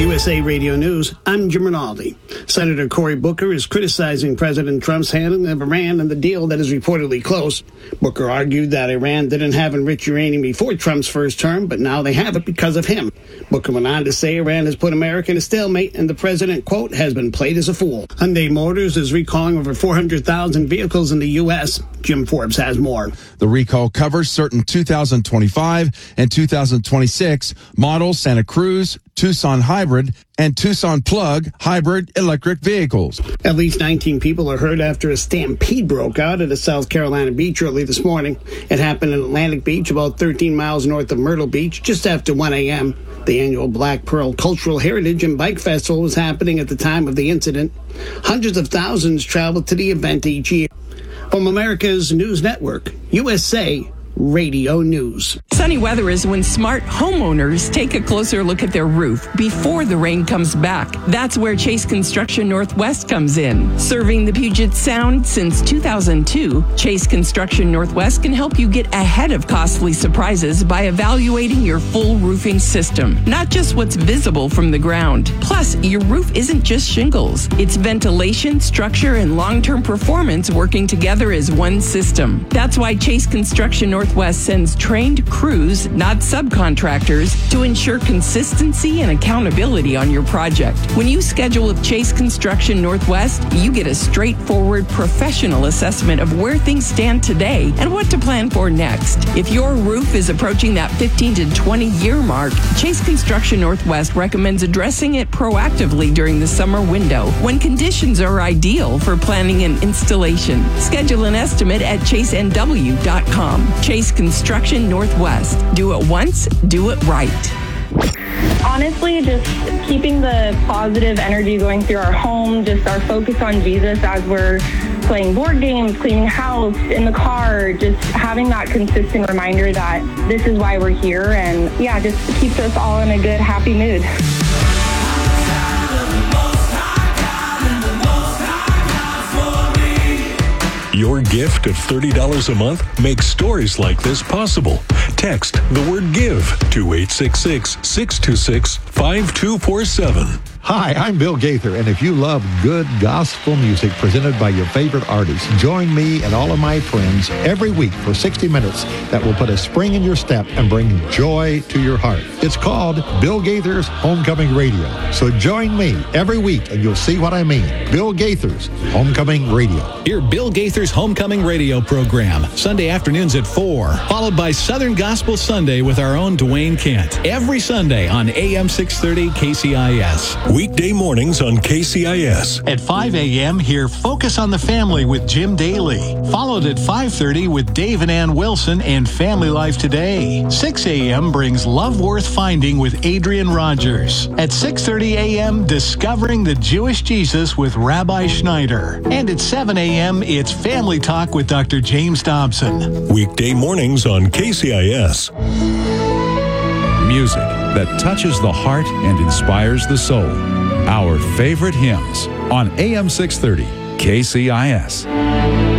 USA Radio News, I'm Jim Rinaldi. Senator Cory Booker is criticizing President Trump's handling of Iran and the deal that is reportedly close. Booker argued that Iran didn't have enriched uranium before Trump's first term, but now they have it because of him. Booker went on to say Iran has put America in a stalemate and the president, quote, has been played as a fool. Hyundai Motors is recalling over 400,000 vehicles in the U.S. Jim Forbes has more. The recall covers certain 2025 and 2026 models Santa Cruz, Tucson Hybrid, and Tucson Plug hybrid electric vehicles. At least 19 people are hurt after a stampede broke out at a South Carolina beach early this morning. It happened in Atlantic Beach, about 13 miles north of Myrtle Beach, just after 1 a.m. The annual Black Pearl Cultural Heritage and Bike Festival was happening at the time of the incident. Hundreds of thousands traveled to the event each year. From America's News Network, USA Radio News. Sunny weather is when smart homeowners take a closer look at their roof before the rain comes back. That's where Chase Construction Northwest comes in. Serving the Puget Sound since 2002, Chase Construction Northwest can help you get ahead of costly surprises by evaluating your full roofing system, not just what's visible from the ground. Plus, your roof isn't just shingles. It's ventilation, structure, and long-term performance working together as one system. That's why Chase Construction Northwest sends trained crews, not subcontractors, to ensure consistency and accountability on your project. When you schedule with Chase Construction Northwest, you get a straightforward professional assessment of where things stand today and what to plan for next. If your roof is approaching that 15 to 20 year mark, Chase Construction Northwest recommends addressing it proactively during the summer window when conditions are ideal for planning and installation. Schedule an estimate at chasenw.com. Chase Construction Northwest. Do it once, do it right. Honestly, just keeping the positive energy going through our home, just our focus on Jesus as we're playing board games, cleaning house, in the car, just having that consistent reminder that this is why we're here, and yeah, just keeps us all in a good, happy mood. Your gift of $30 a month makes stories like this possible. Text the word GIVE to 866-626-5247. Hi, I'm Bill Gaither, and if you love good gospel music presented by your favorite artists, join me and all of my friends every week for 60 minutes that will put a spring in your step and bring joy to your heart. It's called Bill Gaither's Homecoming Radio. So join me every week and you'll see what I mean. Bill Gaither's Homecoming Radio. Hear Bill Gaither's Homecoming Radio program, Sunday afternoons at 4, followed by Southern Gospel Sunday with our own Dwayne Kent, every Sunday on AM 630 KCIS. Weekday mornings on KCIS. At 5 a.m., hear Focus on the Family with Jim Daly. Followed at 5:30 with Dave and Ann Wilson and Family Life Today. 6 a.m. brings Love Worth Finding with Adrian Rogers. At 6:30 a.m., Discovering the Jewish Jesus with Rabbi Schneider. And at 7 a.m., it's Family Talk with Dr. James Dobson. Weekday mornings on KCIS. Music that touches the heart and inspires the soul. Our favorite hymns on AM 630 KCIS.